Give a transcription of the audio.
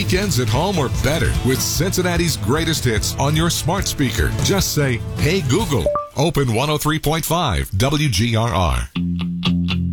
weekends at home are better with Cincinnati's greatest hits on your smart speaker. Just say, "Hey Google, open 103.5 WGRR."